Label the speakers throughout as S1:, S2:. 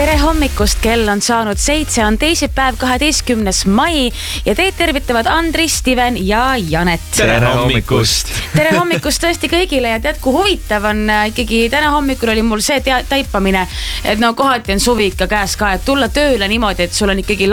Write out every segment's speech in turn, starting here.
S1: Tere hommikust, kell on saanud 7, on teisipäev 12. mai ja teid tervitavad Andri, Steven ja Janet.
S2: Tere hommikust!
S1: Tere hommikust tõesti kõigile ja tead, kui huvitav on ikkagi täna hommikul oli mul see taipamine, et no kohati on suvi ikka käes ka, et tulla tööle niimoodi, et sul on ikkagi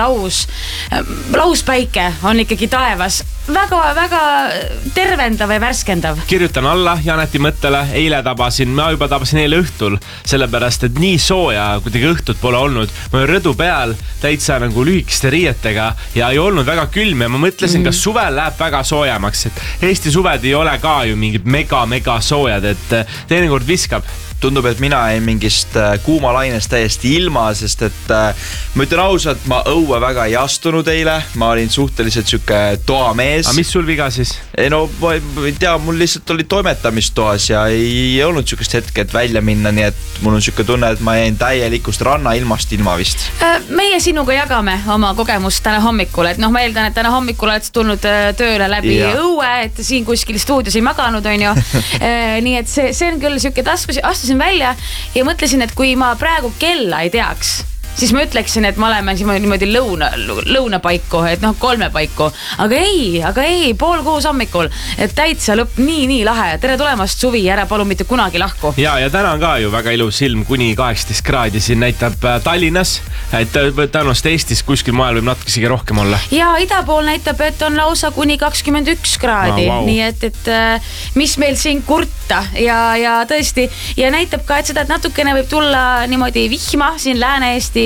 S1: lauspäike on ikkagi taevas. Väga tervendav ja värskendav.
S2: Kirjutan alla Janeti mõttele, ma juba tabasin eile õhtul, sellepärast, et nii sooja kuidagi õhtut pole olnud. Ma olen rõdu peal täitsa nagu lühikeste riietega ja ei olnud väga külm ja ma mõtlesin, kas suvel läheb väga soojamaks, et Eesti suved ei ole ka ju mingid mega soojad, et teinekord viskab.
S3: Tundub, et mina jäin mingist kuumalainest täiesti ilma, sest et ma ütlen ausalt, ma õue väga ei astunud eile. Ma olin suhteliselt süke toamees.
S2: Aga mis sul viga siis?
S3: No ma ei tea, mul lihtsalt oli toimetamistoas ja ei olnud sükest hetke, et välja minna, nii et mul on süke tunne, et ma jäin täielikust rannailmast ilma vist.
S1: Meie sinuga jagame oma kogemust täna hommikul, et ma eeldan, et täna hommikul oled tulnud tööle läbi õue, et siin kuskil stuudios ei maganud, on ju. Nii et see on küll süke taskus, astusin välja ja mõtlesin, et kui ma praegu kella ei teaks, siis ma ütleksin, et ma oleme niimoodi lõunapaiku, et 3 paiku. Aga ei, 5:30 hommikul, et täitsa lõpp nii lahe. Tere tulemast suvi, ära palun mitte kunagi lahku.
S2: Ja täna on ka ju väga ilus ilm, kuni 18 kraadi siin näitab Tallinnas, et tõenäoliselt Eestis kuskil maal võib natuke isegi rohkem olla. Ja
S1: ida pool näitab, et on lausa kuni 21 kraadi, nii et mis meil siin kurta ja tõesti, ja näitab ka, et seda, et natukene võib tulla niimoodi vihma siin Lääne-Eesti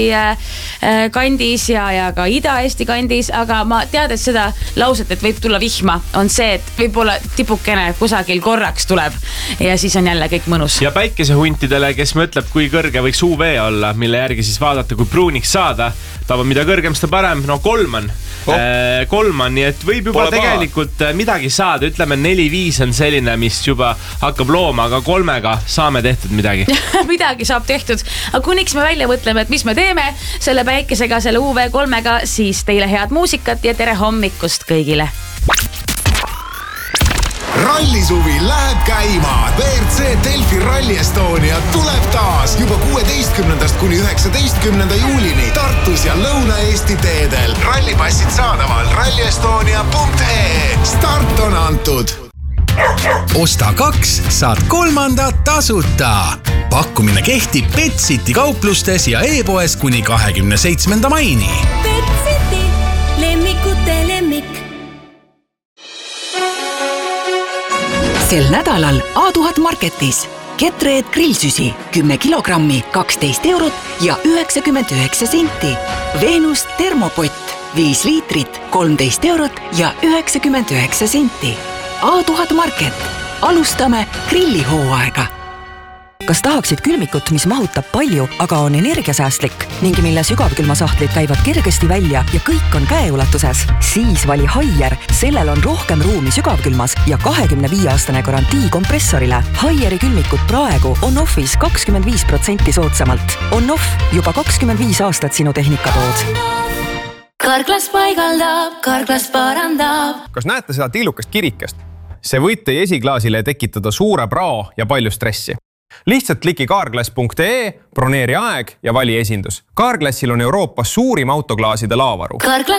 S1: kandis ja ka Ida-Eesti kandis, aga ma teades seda lauset, et võib tulla vihma, on see, et võib-olla tipukene kusagil korraks tuleb ja siis on jälle kõik mõnus.
S2: Ja päikesehuntidele, kes mõtleb, kui kõrge võiks UV olla, mille järgi siis vaadata, kui pruuniks saada, mida kõrgem, seda parem, 3 on, nii et võib juba tegelikult midagi saada, ütleme 4-5 on selline, mis juba hakkab looma, aga 3-ga saame tehtud midagi.
S1: Midagi saab tehtud, aga kuniks me välja mõtleme, et mis me teeme selle päikesega, selle UV3-ga, siis teile head muusikat ja tere hommikust kõigile.
S4: Rallisuvi läheb käima. WRC Delfi Rally Estonia tuleb taas juba 16. kuni 19. juulini Tartus ja Lõuna-Eesti teedel. Rallipassid saadaval rallyestonia.ee. Start on antud. Osta 2, saad 3 tasuta. Pakkumine kehtib Petsiti kauplustes ja e-poes kuni 27. maini.
S5: Petsiti, lemmikute lemmik. Sel nädalal A1000 Marketis Ketreed grillsüsi 10 kilogrammi 12 eurot ja 99 senti. Venus termopott 5 liitrit 13 eurot ja 99 senti. A1000 Market. Alustame grillihooaega. Kas tahaksid külmikut, mis mahutab palju, aga on energiasäästlik ning mille sügavkülmasahtlid käivad kergesti välja ja kõik on käeulatuses? Siis vali Haier, sellel on rohkem ruumi sügavkülmas ja 25-aastane garantii kompressorile. Haieri külmikut praegu on offis 25% soodsamalt. On off juba 25 aastat sinu tehnikatood.
S6: Karklas paigaldab, Karklas parandab.
S7: Kas näete seda tillukast kirikest? See võib teie esiklaasile tekitada suure prao ja palju stressi. Lihtsalt kliki carglass.ee, broneeri aeg ja vali esindus. Carglassil on Euroopas suurim autoklaaside laavaru.